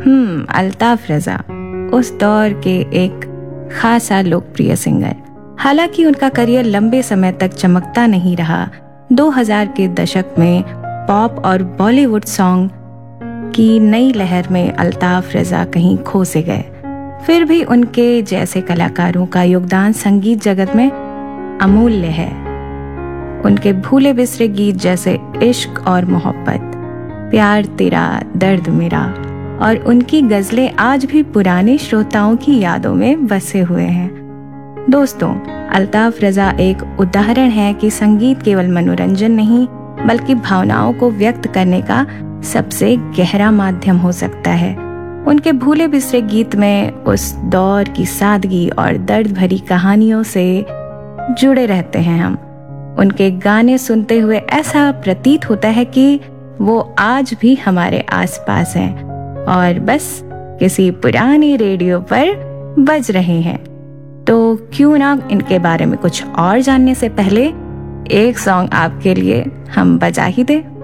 अल्ताफ रज़ा उस दौर के एक खासा लोकप्रिय सिंगर। हालांकि उनका करियर लंबे समय तक चमकता नहीं रहा। 2000 के दशक में पॉप और बॉलीवुड सॉन्ग की नई लहर में अल्ताफ रज़ा कहीं खो से गए। फिर भी उनके जैसे कलाकारों का योगदान संगीत जगत में अमूल्य है। उनके भूले बिसरे गीत जैसे इश्क और मोहब्बत, प्यार तेरा दर्द मेरा और उनकी गजलें आज भी पुराने श्रोताओं की यादों में बसे हुए हैं। दोस्तों, अल्ताफ रज़ा एक उदाहरण है कि संगीत केवल मनोरंजन नहीं बल्कि भावनाओं को व्यक्त करने का सबसे गहरा माध्यम हो सकता है। उनके भूले बिसरे गीत में उस दौर की सादगी और दर्द भरी कहानियों से जुड़े रहते हैं हम। उनके गाने सुनते हुए ऐसा प्रतीत होता है कि वो आज भी हमारे आसपास हैं और बस किसी पुरानी रेडियो पर बज रहे हैं। तो क्यों ना इनके बारे में कुछ और जानने से पहले एक सॉन्ग आपके लिए हम बजा ही दें।